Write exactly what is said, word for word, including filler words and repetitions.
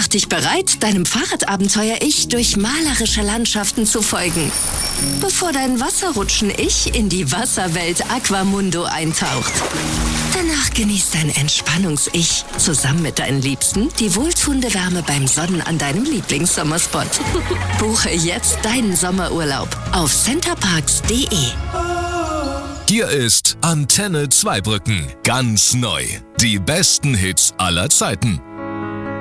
Mach dich bereit, deinem Fahrradabenteuer-Ich durch malerische Landschaften zu folgen, bevor dein Wasserrutschen-Ich in die Wasserwelt Aquamundo eintaucht. Danach genießt dein Entspannungs-Ich zusammen mit deinen Liebsten die wohltuende Wärme beim Sonnen an deinem Lieblingssommerspot. Buche jetzt deinen Sommerurlaub auf centerparks punkt de. Hier ist Antenne Zweibrücken. Ganz neu. Die besten Hits aller Zeiten.